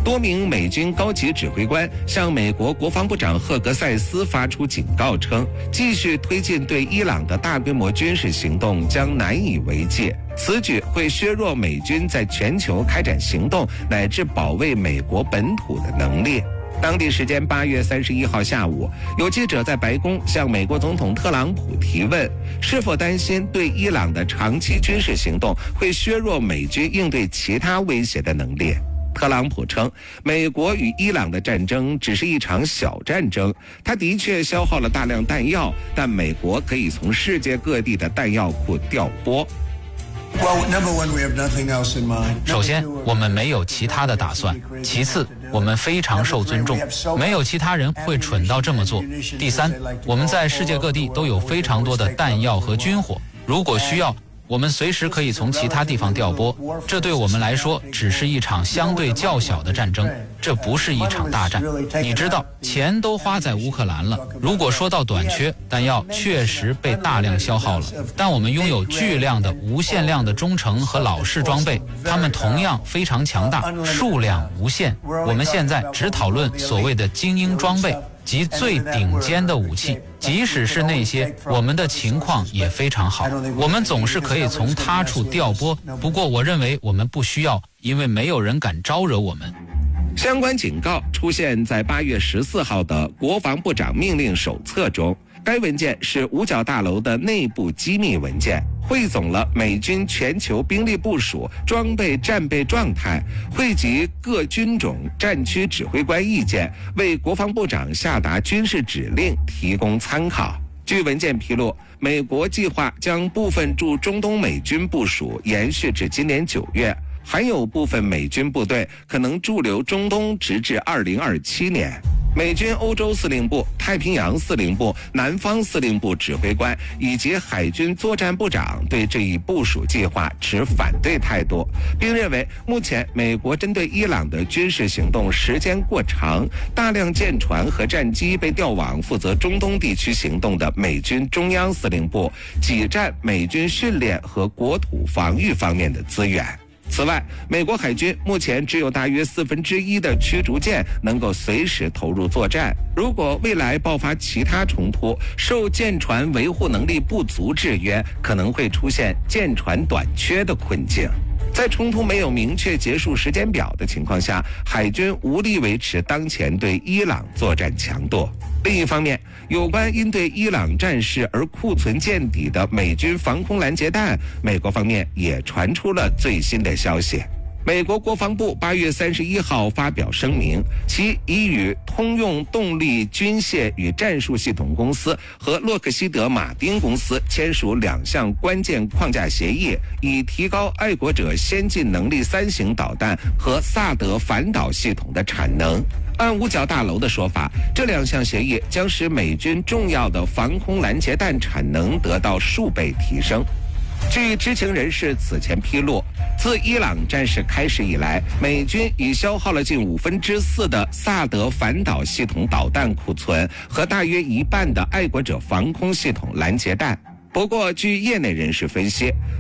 多名美军高级指挥官向美国国防部长赫格塞斯发出警告称，继续推进对伊朗的大规模军事行动将难以为继，此举会削弱美军在全球开展行动乃至保卫美国本土的能力。当地时间8月31号下午，有记者在白宫向美国总统特朗普提问，是否担心对伊朗的长期军事行动会削弱美军应对其他威胁的能力。特朗普称，美国与伊朗的战争只是一场小战争，他的确消耗了大量弹药，但美国可以从世界各地的弹药库调拨。 首先，我们没有其他的打算；其次，我们非常受尊重，没有其他人会蠢到这么做；第三，我们在世界各地都有非常多的弹药和军火，如果需要，我们随时可以从其他地方调拨。这对我们来说只是一场相对较小的战争，这不是一场大战。你知道，钱都花在乌克兰了，如果说到短缺，弹药确实被大量消耗了，但我们拥有巨量的无限量的中程和老式装备，它们同样非常强大，数量无限。我们现在只讨论所谓的精英装备及最顶尖的武器，即使是那些，我们的情况也非常好，我们总是可以从他处调拨。不过我认为我们不需要，因为没有人敢招惹我们。 相关警告出现在8月14号的国防部长命令手册中，该文件是五角大楼的内部机密文件，汇总了美军全球兵力部署、装备战备状态，汇集各军种战区指挥官意见，为国防部长下达军事指令提供参考。据文件披露，美国计划将部分驻中东美军部署延续至今年9月，还有部分美军部队可能驻留中东直至2027年。美军欧洲司令部、太平洋司令部、南方司令部指挥官以及海军作战部长对这一部署计划持反对态度，并认为目前美国针对伊朗的军事行动时间过长，大量舰船和战机被调往负责中东地区行动的美军中央司令部，挤占美军训练和国土防御方面的资源。此外，美国海军目前只有大约1/4的驱逐舰能够随时投入作战。如果未来爆发其他冲突，受舰船维护能力不足制约，可能会出现舰船短缺的困境。在冲突没有明确结束时间表的情况下，海军无力维持当前对伊朗作战强度。另一方面，有关因对伊朗战事而库存见底的美军防空拦截弹，美国方面也传出了最新的消息。美国国防部8月31号发表声明，其已与通用动力军械与战术系统公司和洛克希德马丁公司签署2项关键框架协议，以提高爱国者先进能力3型导弹和萨德反导系统的产能。按五角大楼的说法，这2项协议将使美军重要的防空拦截弹产能得到数倍提升。据知情人士此前披露，自伊朗战事开始以来，美军已消耗了近4/5的萨德反导系统导弹库存和大约1半的爱国者防空系统拦截弹。不过，据业内人士分析，